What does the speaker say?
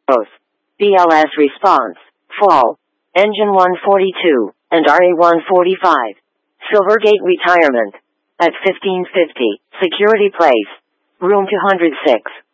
Both BLS response, fall, engine 142, and RA-145. Silvergate retirement. At 1550, security place. Room 206.